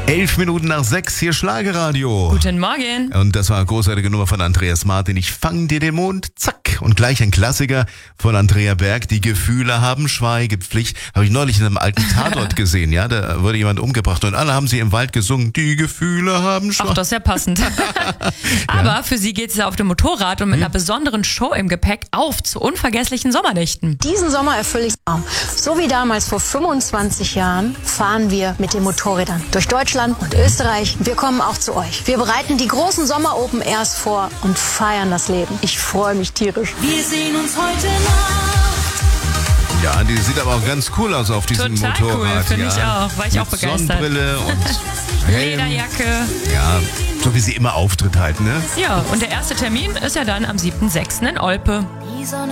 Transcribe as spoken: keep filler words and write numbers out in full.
Elf Minuten nach sechs, hier Schlagerradio. Guten Morgen. Und das war eine großartige Nummer von Andreas Martin. Ich fang dir den Mond, zack. Und gleich ein Klassiker von Andrea Berg. Die Gefühle haben Schweigepflicht. Habe ich neulich in einem alten Tatort gesehen, ja. Da wurde jemand umgebracht und alle haben sie im Wald gesungen. Die Gefühle haben Schweigepflicht. Ach, das ist ja passend. Aber Ja. für sie geht es ja auf dem Motorrad und mit Hm. einer besonderen Show im Gepäck auf zu unvergesslichen Sommernächten. Diesen Sommer erfülle ich Traum. So wie damals vor fünfundzwanzig Jahren fahren wir mit den Motorrädern durch Deutschland und Österreich. Wir kommen auch zu euch. Wir bereiten die großen Sommer-Open Airs vor und feiern das Leben. Ich freue mich tierisch. Wir sehen uns heute Nacht. Ja, die sieht aber auch ganz cool aus auf diesem Total Motorrad. cool, finde ja. ich auch. War ich Mit auch begeistert. Sonnenbrille und Helm. Lederjacke. Ja, so wie sie immer auftritt halt, ne? Ja, und der erste Termin ist ja dann am siebten sechsten in Olpe. Die Sonne